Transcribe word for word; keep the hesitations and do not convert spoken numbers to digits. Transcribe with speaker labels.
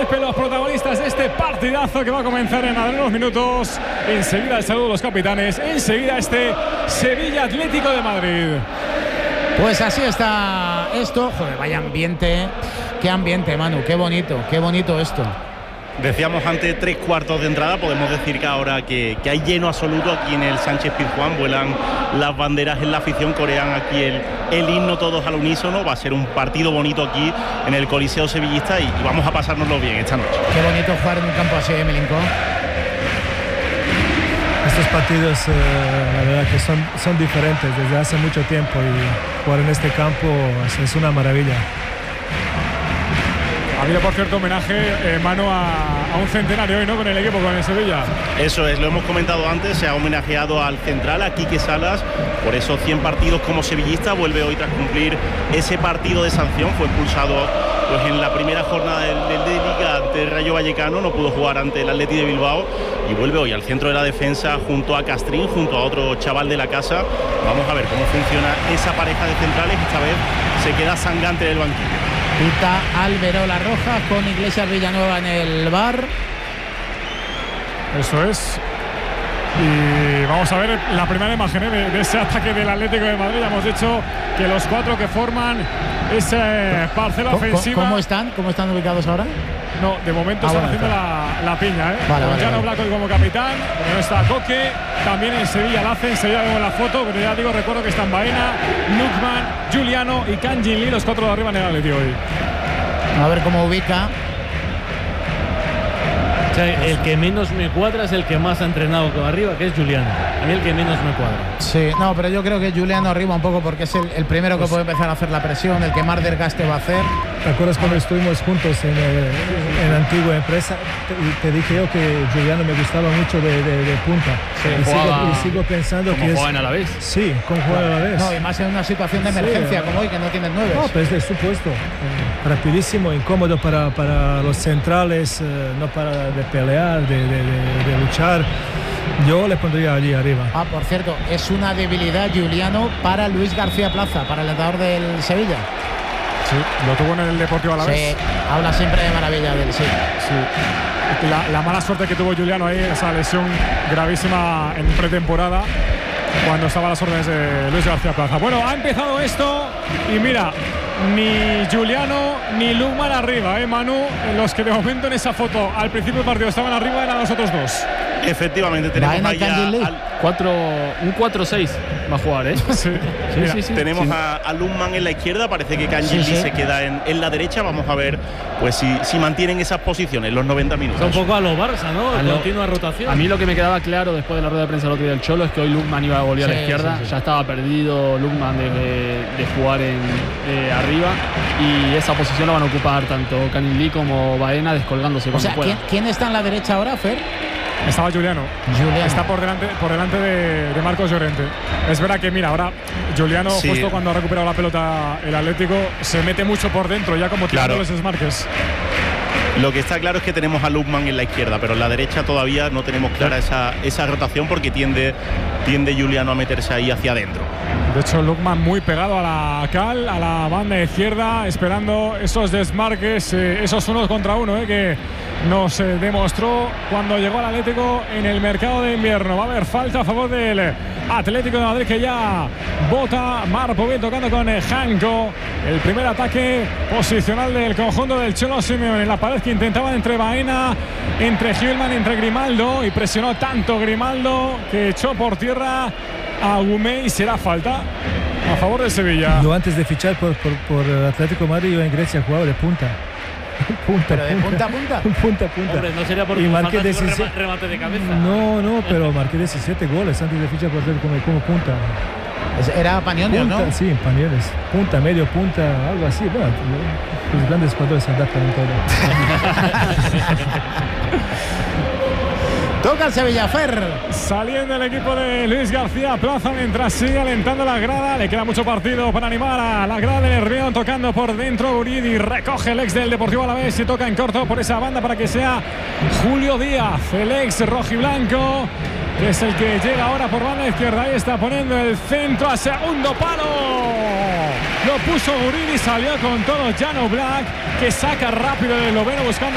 Speaker 1: Pepe, los protagonistas de este partidazo que va a comenzar en unos minutos. Enseguida el saludo de los capitanes, enseguida este Sevilla Atlético de Madrid.
Speaker 2: Pues así está esto. Joder, vaya ambiente. Qué ambiente, Manu, qué bonito, qué bonito esto.
Speaker 3: Decíamos antes tres cuartos de entrada, podemos decir que ahora que, que hay lleno absoluto aquí en el Sánchez Pizjuán, vuelan las banderas en la afición, corean aquí el, el himno todos al unísono. Va a ser un partido bonito aquí en el Coliseo Sevillista y, y vamos a pasárnoslo bien esta noche.
Speaker 2: Qué bonito jugar en un campo así, Milinko.
Speaker 4: Estos partidos, eh, la verdad que son, son diferentes desde hace mucho tiempo y jugar en este campo es, es una maravilla.
Speaker 1: Ha habido, por cierto, homenaje, eh, mano a, a un centenario hoy, ¿no? Con el equipo, con el Sevilla.
Speaker 3: Eso es, lo hemos comentado antes, se ha homenajeado al central, a Quique Salas, por esos cien partidos como sevillista. Vuelve hoy tras cumplir ese partido de sanción, fue expulsado pues en la primera jornada del, del de Liga ante el Rayo Vallecano, no pudo jugar ante el Atleti de Bilbao y vuelve hoy al centro de la defensa junto a Castrín, junto a otro chaval de la casa. Vamos a ver cómo funciona esa pareja de centrales, esta vez se queda Sangante en el banquillo.
Speaker 2: Pita Alberola Roja con Iglesias Villanueva en el bar.
Speaker 1: Eso es. Y vamos a ver la primera imagen, ¿eh? de, de ese ataque del Atlético de Madrid. Ya hemos dicho que los cuatro que forman esa parcela
Speaker 2: ¿Cómo,
Speaker 1: ofensiva.
Speaker 2: ¿Cómo están? ¿Cómo están ubicados ahora?
Speaker 1: No, de momento
Speaker 2: ah,
Speaker 1: están
Speaker 2: bueno,
Speaker 1: haciendo
Speaker 2: claro.
Speaker 1: la, la piña, ¿eh?
Speaker 2: Vale,
Speaker 1: con
Speaker 2: vale,
Speaker 1: Llano
Speaker 2: vale.
Speaker 1: Blanco como capitán, no está Coque, también en Sevilla la hace, enseguida vemos la foto, pero ya digo, recuerdo que están Baena, Lukman, Giuliano y Kang Jin Lee, los cuatro de arriba en el Atleti hoy.
Speaker 2: A ver cómo ubica.
Speaker 5: O sea, el que menos me cuadra es el que más ha entrenado con arriba, que es Giuliano. A mí el que menos me cuadra.
Speaker 2: Sí, no, pero yo creo que Giuliano arriba un poco porque es el, el primero que pues, puede empezar a hacer la presión, el que más desgaste va a hacer.
Speaker 4: ¿Te acuerdas cuando estuvimos juntos en, eh, en la antigua empresa? Te, te dije yo que Giuliano me gustaba mucho de, de, de punta.
Speaker 5: Sí,
Speaker 4: y, sigo, y sigo pensando que es...
Speaker 5: a la vez.
Speaker 4: Sí, como juegan a la vez.
Speaker 2: No, y más en una situación de emergencia sí, como hoy, que no tienes nueve.
Speaker 4: No, pero es de supuesto. Eh, rapidísimo, incómodo para, para los centrales, eh, no para de pelear, de, de, de, de luchar. Yo le pondría allí arriba.
Speaker 2: Ah, por cierto, es una debilidad Giuliano para Luis García Plaza, para el entrenador del Sevilla.
Speaker 1: Sí, lo tuvo en el Deportivo Alavés.
Speaker 2: Sí, habla siempre de maravilla del sí.
Speaker 1: Sí. La, la mala suerte que tuvo Giuliano ahí, esa lesión gravísima en pretemporada, cuando estaba a las órdenes de Luis García Plaza. Bueno, ha empezado esto y mira, ni Giuliano ni Lukman arriba, ¿eh, Manu? Los que de momento en esa foto al principio del partido estaban arriba eran los otros dos.
Speaker 3: Efectivamente, tenemos ahí al,
Speaker 5: cuatro, un cuatro seis va a jugar, ¿eh?
Speaker 1: Sí,
Speaker 5: sí, sí, sí.
Speaker 3: Tenemos
Speaker 5: sí.
Speaker 3: a, a Lukman en la izquierda, parece que Kang Jin Lee
Speaker 2: sí, sí.
Speaker 3: se queda en, en la derecha. Vamos a ver pues si, si mantienen esas posiciones los noventa minutos.
Speaker 5: Un poco a lo Barça, ¿no? A continua rotación.
Speaker 6: A mí lo que me quedaba claro después de la rueda de prensa del otro día del Cholo es que hoy Lukman iba a volver sí, a la izquierda. Sí, sí. Ya estaba perdido Lukman de, de, de jugar en, eh, arriba, y esa posición la van a ocupar tanto Kang Jin Lee como Baena, descolgándose cuando
Speaker 2: o sea,
Speaker 6: pueda.
Speaker 2: ¿quién, ¿quién está en la derecha ahora, Fer?
Speaker 1: Estaba Giuliano.
Speaker 2: Giuliano.
Speaker 1: Está por delante, por delante de, de Marcos Llorente. Es verdad que, mira, ahora Giuliano, sí. justo cuando ha recuperado la pelota el Atlético, se mete mucho por dentro, ya como tirando
Speaker 3: claro.
Speaker 1: los desmarques.
Speaker 3: Lo que está claro es que tenemos a Lukman en la izquierda, pero en la derecha todavía no tenemos clara esa, esa rotación, porque tiende, tiende Giuliano a meterse ahí hacia adentro.
Speaker 1: De hecho, Lukman muy pegado a la cal, a la banda izquierda, esperando esos desmarques, eh, esos unos contra uno, eh, que nos eh, demostró cuando llegó al Atlético en el mercado de invierno. Va a haber falta a favor del Atlético de Madrid, que ya vota. Marco bien tocando con eh, Janko. El primer ataque posicional del conjunto del Cholo Simeone en la pared que intentaba entre Baena, entre Gilman, entre Grimaldo, y presionó tanto Grimaldo que echó por tierra a Gumé y será falta a favor de Sevilla.
Speaker 4: Yo antes de fichar por, por, por Atlético de Madrid, yo en Grecia jugaba de punta. Punta,
Speaker 2: pero de punta a punta.
Speaker 4: punta a punta.
Speaker 5: Hombre, no sería por
Speaker 4: marqué
Speaker 5: diecisiete remate de cabeza.
Speaker 4: No, no, pero marqué diecisiete goles antes de fichar por Atlético como, como punta.
Speaker 2: Era Panionios, ¿no?
Speaker 4: Sí, Panionios. Punta, medio punta, algo así. Bueno, los grandes jugadores se adaptan en todo.
Speaker 2: Toca el Sevilla, Fer.
Speaker 1: Saliendo el equipo de Luis García Plaza mientras sigue alentando la grada. Le queda mucho partido para animar a la grada de Nervión. Tocando por dentro Uridi, recoge el ex del Deportivo Alavés y toca en corto por esa banda para que sea Julio Díaz, el ex rojiblanco, que es el que llega ahora por banda izquierda. Ahí está poniendo el centro a segundo palo. Lo puso Uridi, salió con todo Llano Black, que saca rápido el esloveno buscando